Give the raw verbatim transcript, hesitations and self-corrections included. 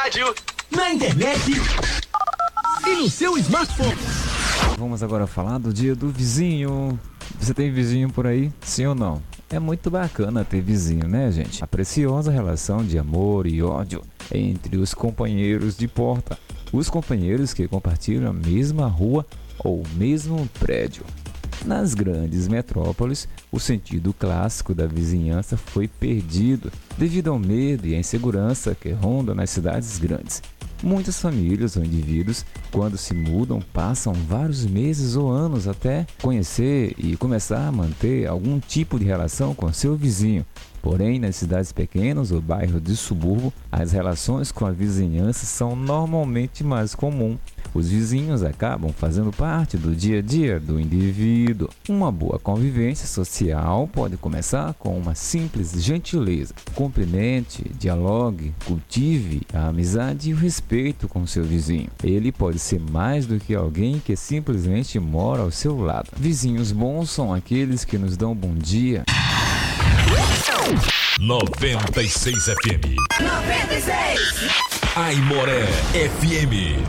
rádio, na internet e no seu smartphone. Vamos agora falar do dia do vizinho. Você tem vizinho por aí? Sim ou não? É muito bacana ter vizinho, né, gente? A preciosa relação de amor e ódio entre os companheiros de porta. Os companheiros que compartilham a mesma rua ou o mesmo prédio. Nas grandes metrópoles, o sentido clássico da vizinhança foi perdido devido ao medo e à insegurança que rondam nas cidades grandes. Muitas famílias ou indivíduos, quando se mudam, passam vários meses ou anos até conhecer e começar a manter algum tipo de relação com seu vizinho. Porém, nas cidades pequenas ou bairros de subúrbio, as relações com a vizinhança são normalmente mais comuns. Os vizinhos acabam fazendo parte do dia a dia do indivíduo. Uma boa convivência social pode começar com uma simples gentileza. Cumprimente, dialogue, cultive a amizade e o respeito com seu vizinho. Ele pode ser mais do que alguém que simplesmente mora ao seu lado. Vizinhos bons são aqueles que nos dão bom dia. noventa e seis F M. noventa e seis. Aimoré F M.